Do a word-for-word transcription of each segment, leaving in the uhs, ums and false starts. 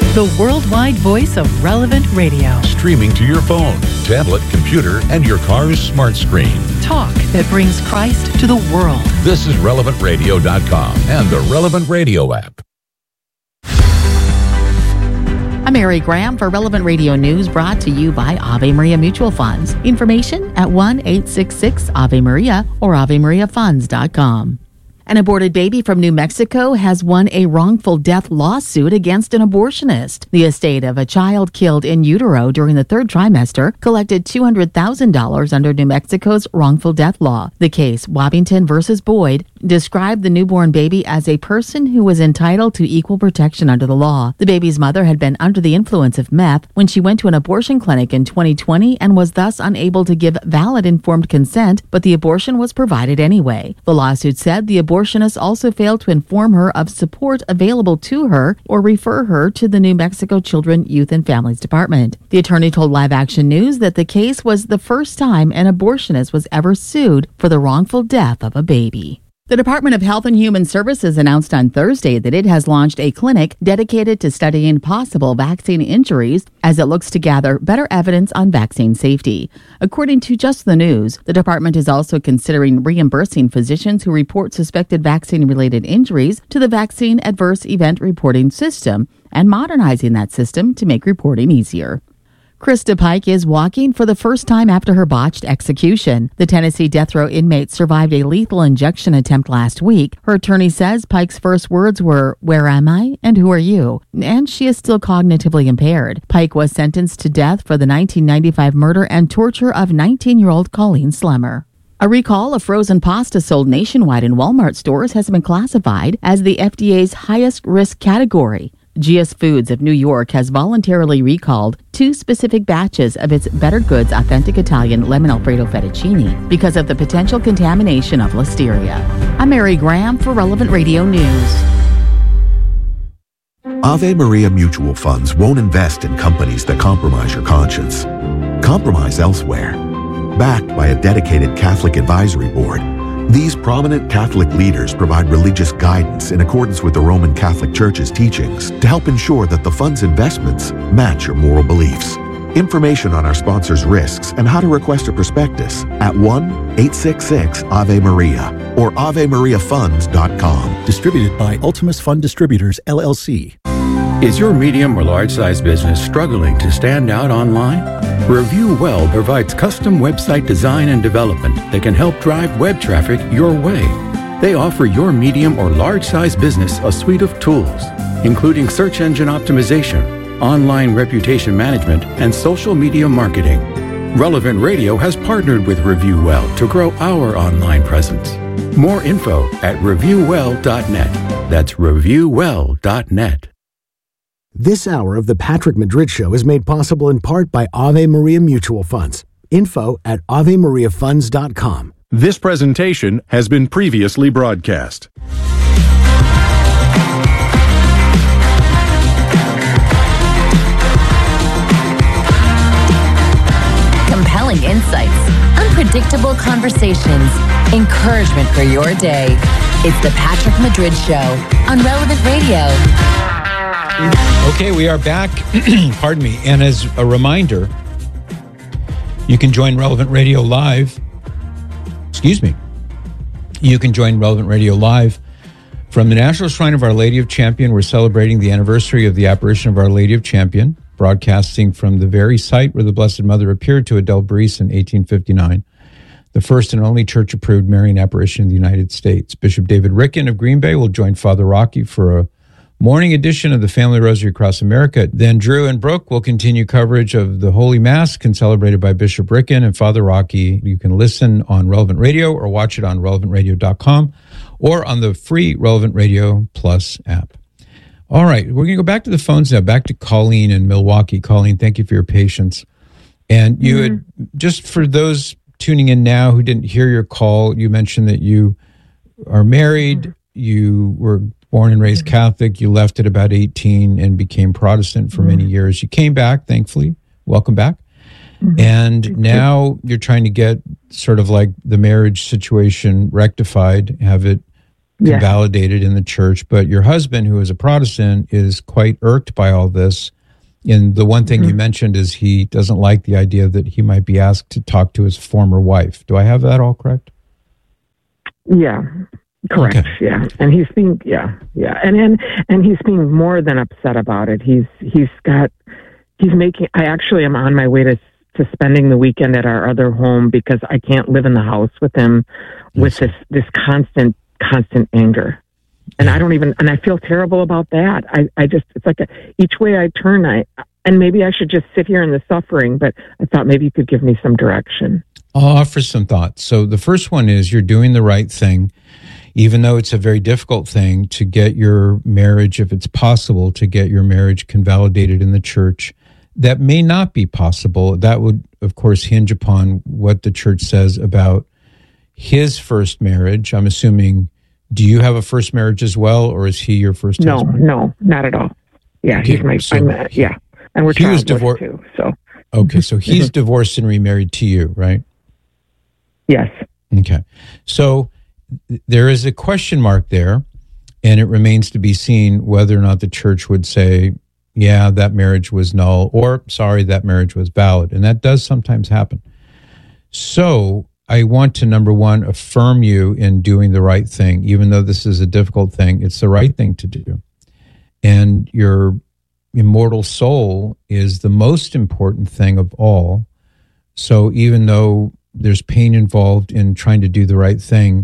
the worldwide voice of Relevant Radio. Streaming to your phone, tablet, computer, and your car's smart screen. Talk that brings Christ to the world. This is relevant radio dot com and the Relevant Radio app. I'm Mary Graham for Relevant Radio News, brought to you by Ave Maria Mutual Funds. Information at one eight six six Ave Maria or ave maria funds dot com. An aborted baby from New Mexico has won a wrongful death lawsuit against an abortionist. The estate of a child killed in utero during the third trimester collected two hundred thousand dollars under New Mexico's wrongful death law. The case, Wabbington versus Boyd, described the newborn baby as a person who was entitled to equal protection under the law. The baby's mother had been under the influence of meth when she went to an abortion clinic in twenty twenty and was thus unable to give valid informed consent, but the abortion was provided anyway. The lawsuit said the abortionist also failed to inform her of support available to her or refer her to the New Mexico Children, Youth, and Families Department. The attorney told Live Action News that the case was the first time an abortionist was ever sued for the wrongful death of a baby. The Department of Health and Human Services announced on Thursday that it has launched a clinic dedicated to studying possible vaccine injuries as it looks to gather better evidence on vaccine safety. According to Just the News, the department is also considering reimbursing physicians who report suspected vaccine-related injuries to the Vaccine Adverse Event Reporting System and modernizing that system to make reporting easier. Krista Pike is walking for the first time after her botched execution. The Tennessee death row inmate survived a lethal injection attempt last week. Her attorney says Pike's first words were, "Where am I? And who are you?" And she is still cognitively impaired. Pike was sentenced to death for the nineteen ninety-five murder and torture of nineteen-year-old Colleen Slemmer. A recall of frozen pasta sold nationwide in Walmart stores has been classified as the F D A's highest risk category. G S Foods of New York has voluntarily recalled two specific batches of its Better Goods Authentic Italian Lemon Alfredo Fettuccine because of the potential contamination of Listeria. I'm Mary Graham for Relevant Radio News. Ave Maria Mutual Funds won't invest in companies that compromise your conscience. Compromise elsewhere. Backed by a dedicated Catholic advisory board, these prominent Catholic leaders provide religious guidance in accordance with the Roman Catholic Church's teachings to help ensure that the fund's investments match your moral beliefs. Information on our sponsors' risks and how to request a prospectus at one eight six six Ave Maria or ave maria funds dot com. Distributed by Ultimus Fund Distributors, L L C. Is your medium or large-size business struggling to stand out online? Review Well provides custom website design and development that can help drive web traffic your way. They offer your medium or large-size business a suite of tools, including search engine optimization, online reputation management, and social media marketing. Relevant Radio has partnered with Review Well to grow our online presence. More info at review well dot net. That's review well dot net. This hour of the Patrick Madrid Show is made possible in part by Ave Maria Mutual Funds. Info at ave maria funds dot com. This presentation has been previously broadcast. Compelling insights, unpredictable conversations, encouragement for your day. It's the Patrick Madrid Show on Relevant Radio. Okay, we are back. Pardon me. And as a reminder, you can join Relevant Radio Live. Excuse me. You can join Relevant Radio Live from the National Shrine of Our Lady of Champion. We're celebrating the anniversary of the apparition of Our Lady of Champion, broadcasting from the very site where the Blessed Mother appeared to Adele Breese in eighteen fifty-nine, the first and only church-approved Marian apparition in the United States. Bishop David Ricken of Green Bay will join Father Rocky for a morning edition of the Family Rosary Across America. Then Drew and Brooke will continue coverage of the Holy Mass, celebrated by Bishop Ricken and Father Rocky. You can listen on Relevant Radio or watch it on relevant radio dot com or on the free Relevant Radio Plus app. All right, we're going to go back to the phones now, back to Colleen in Milwaukee. Colleen, thank you for your patience. And you mm-hmm. had, just for those tuning in now who didn't hear your call, you mentioned that you are married, mm-hmm. you were born and raised Catholic. You left at about eighteen and became Protestant for mm-hmm. many years. You came back, thankfully. Welcome back. Mm-hmm. And now you're trying to get sort of like the marriage situation rectified, have it yeah. validated in the church, but your husband, who is a Protestant, is quite irked by all this. And the one thing mm-hmm. you mentioned is he doesn't like the idea that he might be asked to talk to his former wife. Do I have that all correct? Yeah, correct. Okay. Yeah, and he's being yeah, yeah, and and and he's being more than upset about it. He's he's got he's making. I actually am on my way to to spending the weekend at our other home because I can't live in the house with him with yes. this this constant constant anger. And I don't even, and I feel terrible about that. I, I just, it's like a, each way I turn, I, and maybe I should just sit here in the suffering, but I thought maybe you could give me some direction. I'll offer some thoughts. So the first one is you're doing the right thing, even though it's a very difficult thing to get your marriage, if it's possible, to get your marriage convalidated in the church. That may not be possible. That would, of course, hinge upon what the church says about his first marriage. I'm assuming, do you have a first marriage as well, or is he your first no, husband? No, not at all. Yeah, okay, he's my, so I'm, uh, yeah. And we're he was divor- too, so. Okay, so he's divorced and remarried to you, right? Yes. Okay. So th- there is a question mark there, and it remains to be seen whether or not the church would say, yeah, that marriage was null, or sorry, that marriage was valid. And that does sometimes happen. So I want to, number one, affirm you in doing the right thing. Even though this is a difficult thing, it's the right thing to do. And your immortal soul is the most important thing of all. So even though there's pain involved in trying to do the right thing,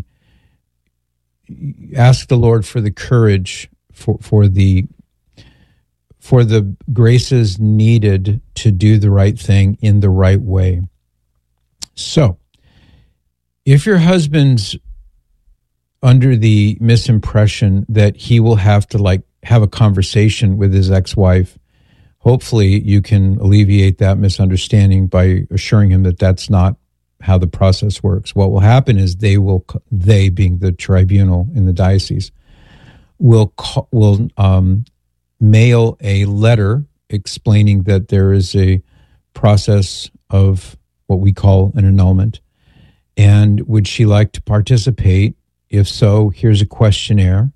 ask the Lord for the courage, for, for the for the graces needed to do the right thing in the right way. So, if your husband's under the misimpression that he will have to like have a conversation with his ex-wife, hopefully you can alleviate that misunderstanding by assuring him that that's not how the process works. What will happen is they will, they being the tribunal in the diocese, will will um, mail a letter explaining that there is a process of what we call an annulment. And would she like to participate? If so, here's a questionnaire.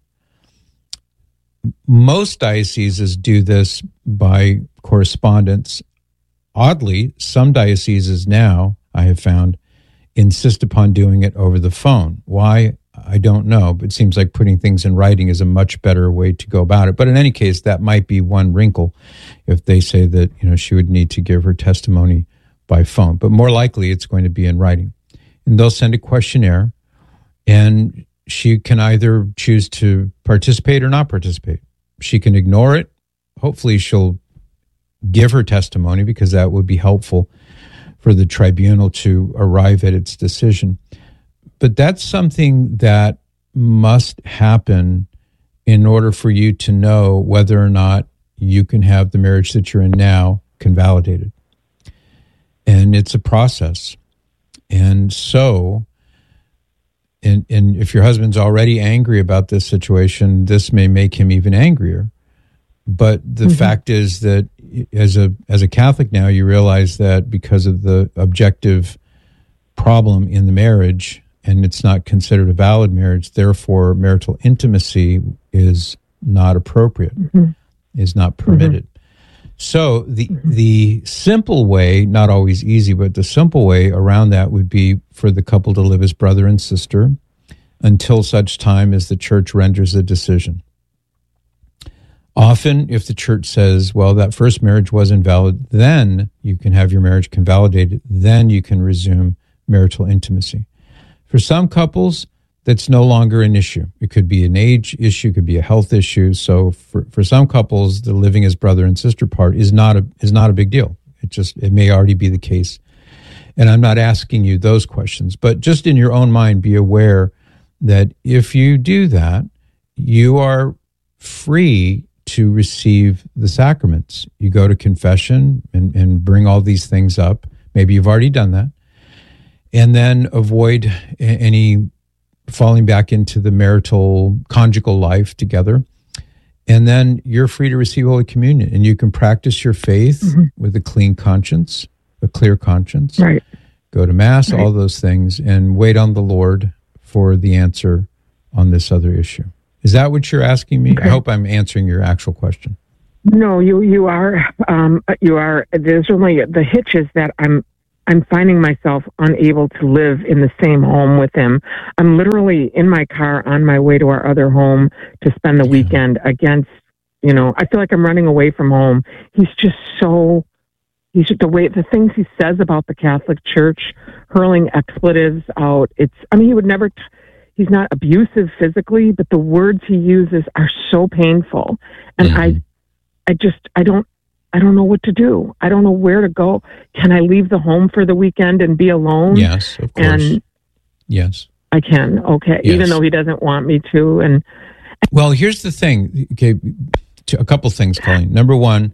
Most dioceses do this by correspondence. Oddly, some dioceses now, I have found, insist upon doing it over the phone. Why? I don't know, but it seems like putting things in writing is a much better way to go about it. But in any case, that might be one wrinkle if they say that, you know, she would need to give her testimony by phone. But more likely, it's going to be in writing. And they'll send a questionnaire, and she can either choose to participate or not participate. She can ignore it. Hopefully, she'll give her testimony because that would be helpful for the tribunal to arrive at its decision. But that's something that must happen in order for you to know whether or not you can have the marriage that you're in now convalidated. And it's a process. And so, and, and if your husband's already angry about this situation, this may make him even angrier. But the mm-hmm. fact is that as a as a Catholic now, you realize that because of the objective problem in the marriage, and it's not considered a valid marriage, therefore marital intimacy is not appropriate, mm-hmm. is not permitted. Mm-hmm. So the mm-hmm. the simple way, not always easy, but the simple way around that would be for the couple to live as brother and sister until such time as the church renders a decision. Often, if the church says, well, that first marriage was invalid, then you can have your marriage convalidated, then you can resume marital intimacy. For some couples, that's no longer an issue. It could be an age issue, it could be a health issue. So for, for some couples, the living as brother and sister part is not a is not a big deal. It just it may already be the case. And I'm not asking you those questions, but just in your own mind, be aware that if you do that, you are free to receive the sacraments. You go to confession and, and bring all these things up. Maybe you've already done that. And then avoid any falling back into the marital, conjugal life together. And then you're free to receive Holy Communion. And you can practice your faith mm-hmm. with a clean conscience, a clear conscience. Right. Go to Mass, right. all those things, and wait on the Lord for the answer on this other issue. Is that what you're asking me? Okay. I hope I'm answering your actual question. No, you you are um, you are. There's only the hitch is that I'm I'm finding myself unable to live in the same home with him. I'm literally in my car on my way to our other home to spend the yeah. weekend against. You know, I feel like I'm running away from home. He's just so. He's just the way the things he says about the Catholic Church, hurling expletives out. It's. I mean, he would never. T- he's not abusive physically, but the words he uses are so painful, and mm-hmm. I. I just, I don't, I don't know what to do. I don't know where to go. Can I leave the home for the weekend and be alone? Yes, of course. And yes. I can. Okay. Yes. Even though he doesn't want me to. And well, here's the thing. Okay. A couple things, Colleen. Number one,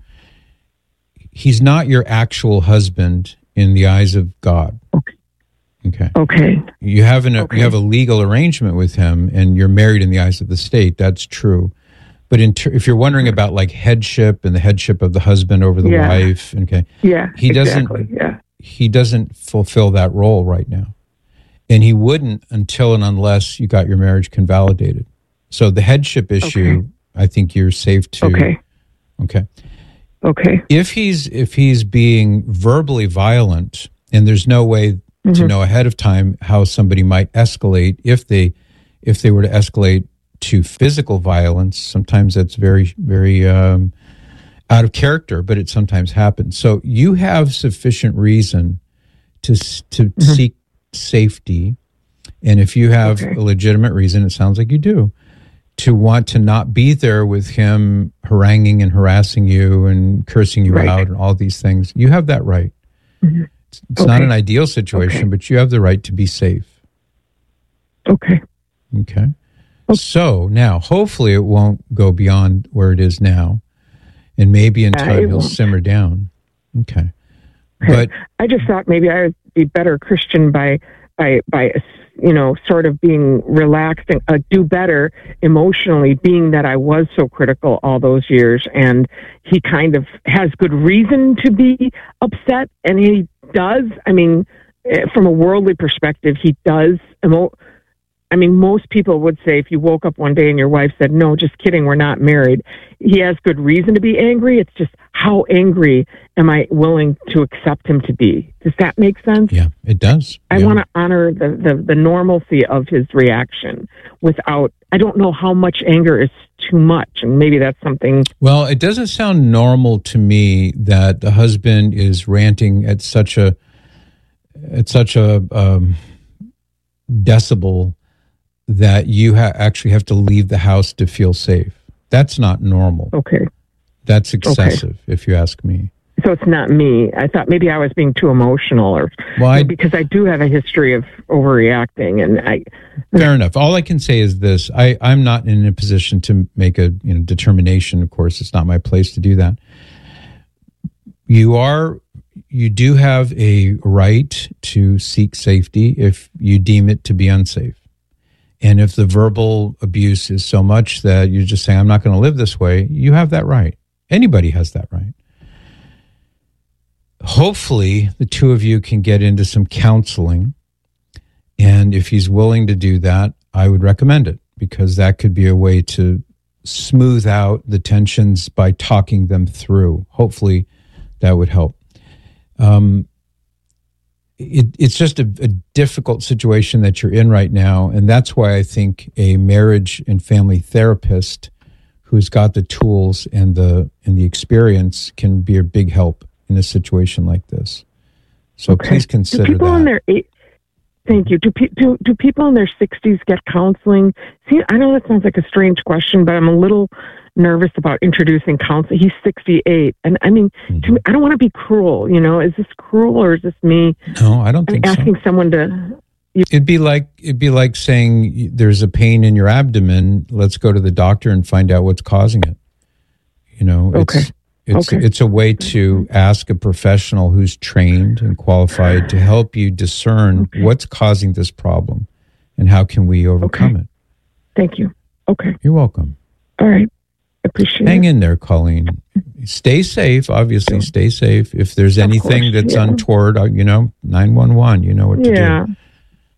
he's not your actual husband in the eyes of God. Okay. Okay. Okay. You have an, okay. you have a legal arrangement with him and you're married in the eyes of the state. That's true. But in ter- if you're wondering about like headship and the headship of the husband over the yeah. wife, okay, yeah, he exactly. doesn't, yeah. he doesn't fulfill that role right now, and he wouldn't until and unless you got your marriage convalidated. So the headship issue, okay. I think you're safe to. Okay. Okay. Okay. If he's if he's being verbally violent, and there's no way mm-hmm. to know ahead of time how somebody might escalate if they if they were to escalate to physical violence, sometimes that's very, very um, out of character, but it sometimes happens. So you have sufficient reason to to mm-hmm. seek safety, and if you have okay. a legitimate reason, it sounds like you do, to want to not be there with him haranguing and harassing you and cursing you right. out and all these things. You have that right. Mm-hmm. It's, it's okay. not an ideal situation, okay. but you have the right to be safe. Okay. Okay. So now, hopefully it won't go beyond where it is now, and maybe in time he'll won't. simmer down. Okay. But I just thought maybe I would be better Christian by, by, by, you know, sort of being relaxed and uh, do better emotionally, being that I was so critical all those years, and he kind of has good reason to be upset, and he does. I mean, from a worldly perspective, he does emo- I mean, most people would say if you woke up one day and your wife said, no, just kidding, we're not married, he has good reason to be angry. It's just how angry am I willing to accept him to be? Does that make sense? Yeah, it does. I yeah. want to honor the, the, the normalcy of his reaction without, I don't know how much anger is too much. And maybe that's something. Well, it doesn't sound normal to me that the husband is ranting at such a, at such a um, decibel that you ha- actually have to leave the house to feel safe. That's not normal. Okay. That's excessive, okay. if you ask me. So it's not me. I thought maybe I was being too emotional, or well, I, because I do have a history of overreacting, and I. Fair enough. All I can say is this: I, I'm not in a position to make a you know determination. Of course, it's not my place to do that. You are, you do have a right to seek safety if you deem it to be unsafe. And if the verbal abuse is so much that you're just saying, I'm not going to live this way, you have that right. Anybody has that right. Hopefully, the two of you can get into some counseling. And if he's willing to do that, I would recommend it, because that could be a way to smooth out the tensions by talking them through. Hopefully, that would help. Um, It, it's just a, a difficult situation that you're in right now, and that's why I think a marriage and family therapist who's got the tools and the and the experience can be a big help in a situation like this. So okay. please consider do people that. In their eight, thank you. Do, pe- do do people in their sixties get counseling? See, I know that sounds like a strange question, but I'm a little nervous about introducing counseling. He's sixty-eight, and I mean, mm-hmm. to me, I don't want to be cruel. You know, is this cruel or is this me? No, I don't think asking so. someone to. You, it'd be like it'd be like saying there's a pain in your abdomen. Let's go to the doctor and find out what's causing it. You know, it's okay. it's okay. it's a way to ask a professional who's trained and qualified to help you discern okay. what's causing this problem and how can we overcome okay. it. Thank you. Okay. You're welcome. All right. Appreciate Hang it. in there, Colleen. Stay safe, obviously. Stay safe. If there's anything course, that's yeah. untoward, you know, nine one one, you know what to yeah. do.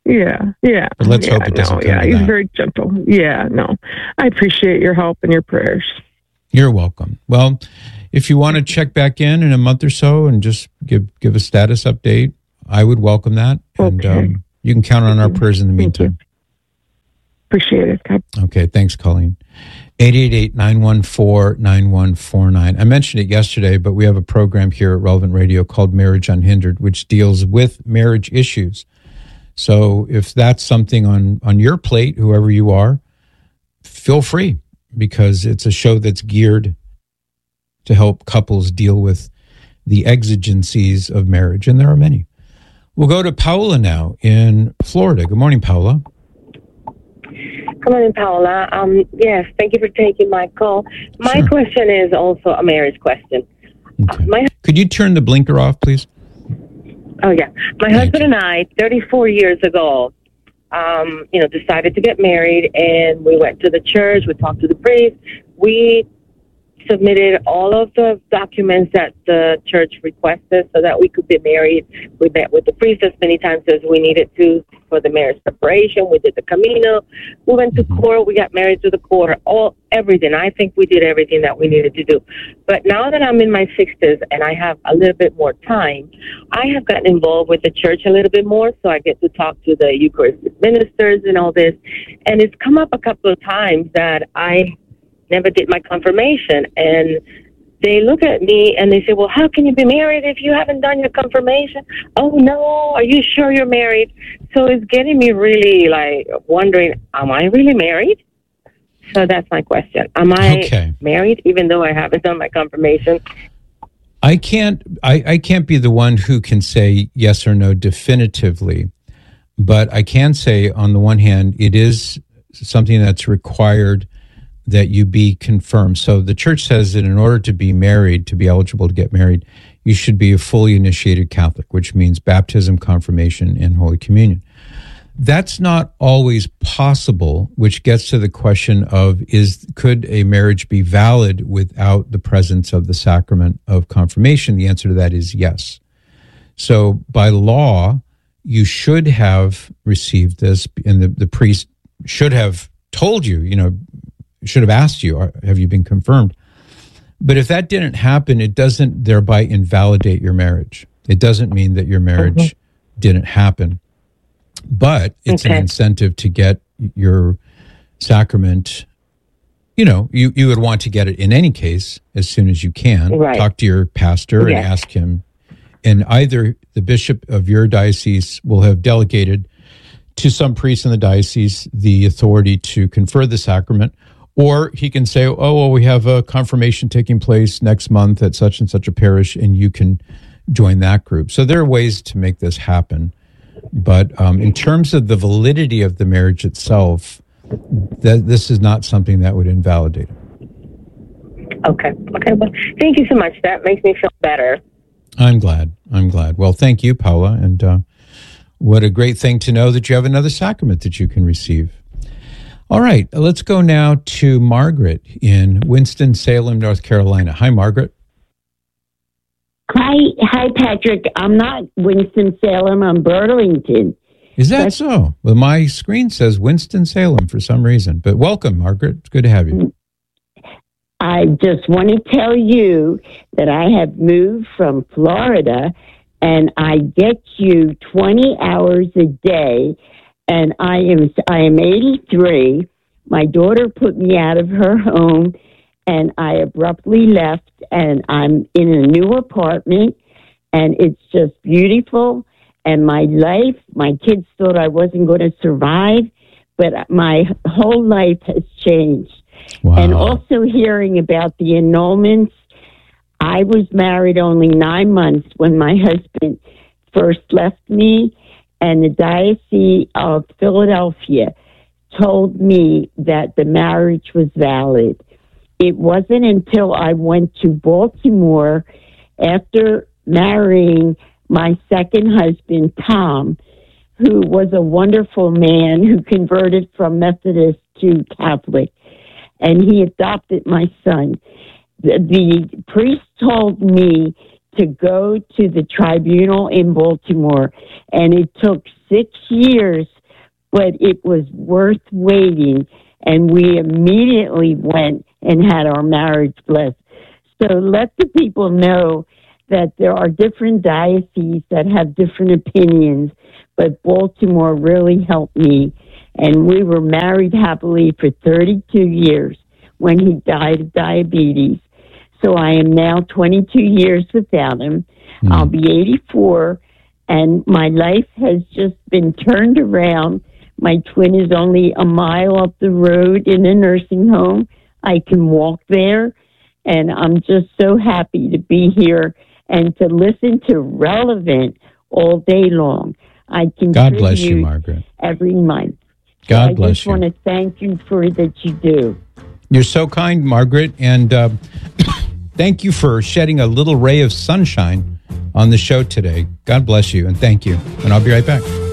Yeah, yeah. But let's yeah, hope it doesn't no, come yeah, to he's that. very gentle. Yeah, no. I appreciate your help and your prayers. You're welcome. Well, if you want to check back in in a month or so and just give give a status update, I would welcome that. And Okay. um, you can count on our prayers in the meantime. Appreciate it. God. Okay, thanks, Colleen. eight eight eight, nine one four, nine one four nine. I mentioned it yesterday, but we have a program here at Relevant Radio called Marriage Unhindered, which deals with marriage issues. So if that's something on, on your plate, whoever you are, feel free, because it's a show that's geared to help couples deal with the exigencies of marriage, and there are many. We'll go to Paula now in Florida. Good morning, Paula. Good morning, Paula. Um, yes, thank you for taking my call. My Sure. question is also a marriage question. Okay. Uh, my Could you turn the blinker off, please? Oh, yeah. My husband and I, thirty-four years ago, um, you know, decided to get married, and we went to the church. We talked to the priest. We submitted all of the documents that the church requested so that we could be married. We met with the priest as many times as we needed to for the marriage preparation. We did the Camino. We went to court. We got married to the court. All everything. I think we did everything that we needed to do. But now that I'm in my sixties and I have a little bit more time, I have gotten involved with the church a little bit more, so I get to talk to the Eucharistic ministers and all this. And it's come up a couple of times that I never did my confirmation, and they look at me and they say, well, how can you be married if you haven't done your confirmation? Oh, no, are you sure you're married? So it's getting me really, like, wondering, am I really married? So that's my question. Am I Okay. married even though I haven't done my confirmation? I can't I, I can't be the one who can say yes or no definitively, but I can say on the one hand, it is something that's required that you be confirmed. So the church says that in order to be married, to be eligible to get married, you should be a fully initiated Catholic, which means baptism, confirmation, and Holy Communion. That's not always possible, which gets to the question of, is could a marriage be valid without the presence of the sacrament of confirmation? The answer to that is yes. So by law, you should have received this, and the, the priest should have told you, you know, should have asked you, have you been confirmed? But if that didn't happen, it doesn't thereby invalidate your marriage. It doesn't mean that your marriage mm-hmm. didn't happen. But it's okay. an incentive to get your sacrament. You know, you, you would want to get it in any case as soon as you can. Right. Talk to your pastor yes. and ask him. And either the bishop of your diocese will have delegated to some priest in the diocese the authority to confer the sacrament, or he can say, oh, well, we have a confirmation taking place next month at such and such a parish, and you can join that group. So there are ways to make this happen. But um, in terms of the validity of the marriage itself, that this is not something that would invalidate it. Okay. Okay. Well, thank you so much. That makes me feel better. I'm glad. I'm glad. Well, thank you, Paula. And uh, what a great thing to know that you have another sacrament that you can receive. All right. Let's go now to Margaret in Winston-Salem, North Carolina. Hi, Margaret. Hi, hi, Patrick. I'm not Winston-Salem. I'm Burlington. Is that but, so? Well, my screen says Winston-Salem for some reason. But welcome, Margaret. It's good to have you. I just want to tell you that I have moved from Florida, and I get you twenty hours a day, and I am I am eighty-three. My daughter put me out of her home, and I abruptly left, and I'm in a new apartment, and it's just beautiful. And my life, my kids thought I wasn't going to survive, but my whole life has changed. Wow. And also hearing about the annulments. I was married only nine months when my husband first left me, and the Diocese of Philadelphia told me that the marriage was valid. It wasn't until I went to Baltimore after marrying my second husband, Tom, who was a wonderful man who converted from Methodist to Catholic, and he adopted my son. The, the priest told me to go to the tribunal in Baltimore, and it took six years but it was worth waiting. And we immediately went and had our marriage blessed. So let the people know that there are different dioceses that have different opinions, but Baltimore really helped me. And we were married happily for thirty-two years when he died of diabetes. So I am now twenty-two years without him. Mm. I'll be eighty-four, and my life has just been turned around. My twin is only a mile up the road in a nursing home. I can walk there, and I'm just so happy to be here and to listen to Relevant all day long. I contribute God bless you, Margaret. Every month. God so bless you. I just want to thank you for that you do. You're so kind, Margaret, and uh, thank you for shedding a little ray of sunshine on the show today. God bless you, and thank you. And I'll be right back.